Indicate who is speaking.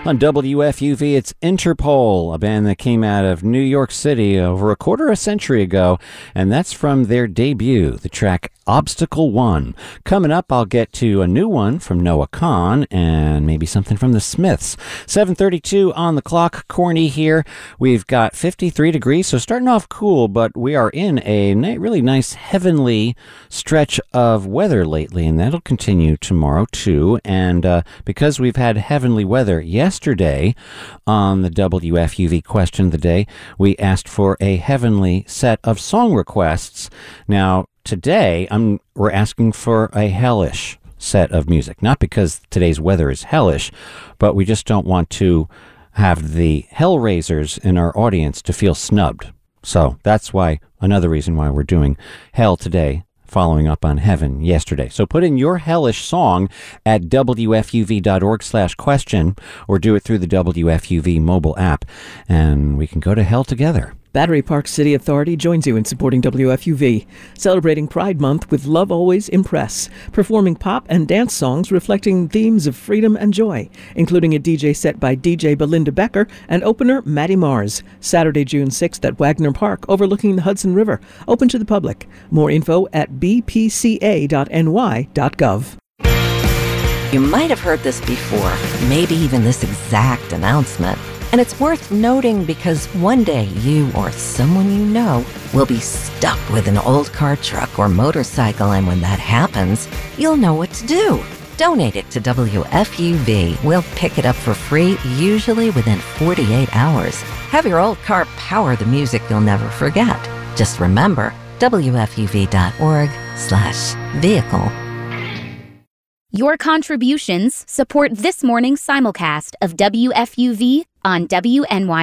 Speaker 1: On WFUV, it's Interpol, a band that came out of New York City over a quarter of a century ago, and that's from their debut, the track Obstacle One. Coming up, I'll get to a new one from Noah Kahan and maybe something from the Smiths. 7:32 on the clock, Corny here. We've got 53 degrees, so starting off cool, but we are in a really nice heavenly stretch of weather lately, and that'll continue tomorrow too. And because we've had heavenly weather yesterday on the WFUV question of the day, we asked for a heavenly set of song requests. Now, today, we're asking for a hellish set of music. Not because today's weather is hellish, but we just don't want to have the hellraisers in our audience to feel snubbed. So that's why, another reason why we're doing hell today, following up on heaven yesterday. So put in your hellish song at wfuv.org/question or do it through the WFUV mobile app, and we can go to hell together.
Speaker 2: Battery Park City Authority joins you in supporting WFUV, celebrating Pride Month with Love Always Impress, performing pop and dance songs reflecting themes of freedom and joy, including a DJ set by DJ Belinda Becker and opener Maddie Mars, Saturday, June 6th at Wagner Park, overlooking the Hudson River, open to the public. More info at bpca.ny.gov.
Speaker 3: You might have heard this before, maybe even this exact announcement. And it's worth noting because one day you or someone you know will be stuck with an old car, truck, or motorcycle, and when that happens, you'll know what to do. Donate it to WFUV. We'll pick it up for free, usually within 48 hours. Have your old car power the music you'll never forget. Just remember, WFUV.org/vehicle.
Speaker 4: Your contributions support this morning's simulcast of WFUV on WNY.